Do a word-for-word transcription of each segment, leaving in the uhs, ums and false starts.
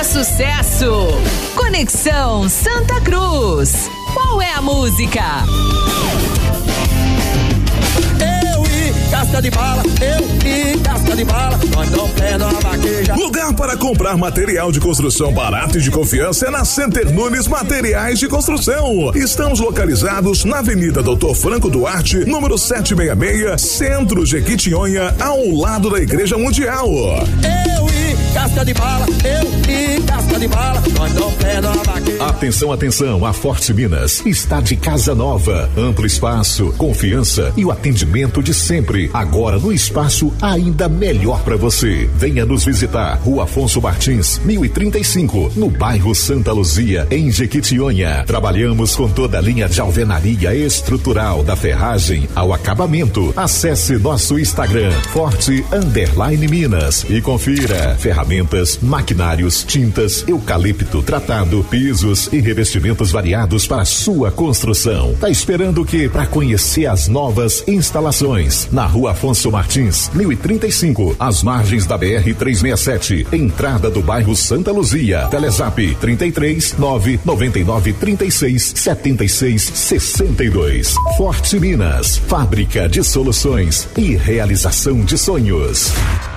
sucesso. Conexão Santa Cruz. Qual é a música? Eu e casca de bala, eu e casca de bala, nós não pé na vaqueja. Lugar para comprar material de construção barato e de confiança é na Center Nunes Materiais de Construção. Estamos localizados na Avenida Doutor Franco Duarte, número setecentos e sessenta e seis, Centro Jequitinhonha, ao lado da Igreja Mundial. Eu e casca de bala, eu e casca de bala, nós não pé na vaqueja. Atenção, atenção, a Forte Minas está de casa nova, amplo espaço, confiança e o atendimento de sempre. Agora no espaço ainda melhor para você. Venha nos visitar, Rua Afonso Martins, mil e trinta e cinco, no bairro Santa Luzia, em Jequitinhonha. Trabalhamos com toda a linha de alvenaria estrutural, da ferragem ao acabamento. Acesse nosso Instagram, Forte Underline Minas, e confira ferramentas, maquinários, tintas, eucalipto tratado, pisos e revestimentos variados para sua construção. Tá esperando o quê? Para conhecer as novas instalações na Rua Afonso Martins, mil e trinta e cinco, às margens da B R trezentos e sessenta e sete, entrada do bairro Santa Luzia. Telezap trinta e três, nove noventa e nove, trinta e seis, setenta e seis, sessenta e dois. Forte Minas, fábrica de soluções e realização de sonhos.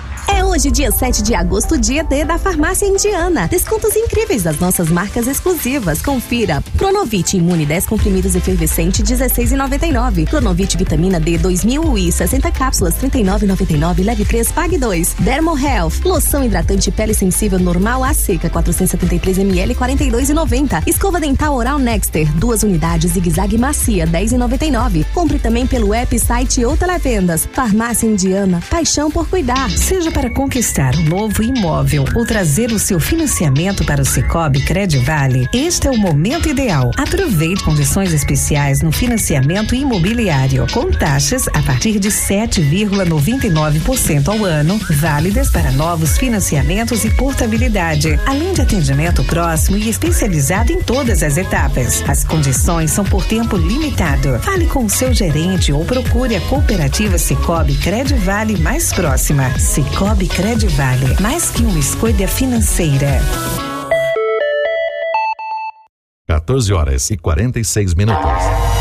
É hoje, dia sete de agosto, dia D da Farmácia Indiana. Descontos incríveis das nossas marcas exclusivas. Confira. Pronovit Imune dez comprimidos efervescente, dezesseis reais e noventa e nove. Pronovit Vitamina D dois mil e sessenta cápsulas, trinta e nove reais e noventa e nove. Leve três, pague dois. Dermo Health. Loção hidratante pele sensível normal a seca, quatrocentos e setenta e três mililitros, quarenta e dois reais e noventa centavos. Escova dental Oral Nexter, duas unidades, zigue-zague macia, dez reais e noventa e nove centavos. Compre também pelo app, site ou televendas. Farmácia Indiana. Paixão por cuidar. Seja para conquistar um novo imóvel ou trazer o seu financiamento para o Sicoob Credivale, este é o momento ideal. Aproveite condições especiais no financiamento imobiliário, com taxas a partir de sete vírgula noventa e nove por cento ao ano, válidas para novos financiamentos e portabilidade, além de atendimento próximo e especializado em todas as etapas. As condições são por tempo limitado. Fale com o seu gerente ou procure a cooperativa Sicoob Credivale mais próxima. Sicoob Credivale, mais que uma escolha financeira. quatorze horas e quarenta e seis minutos.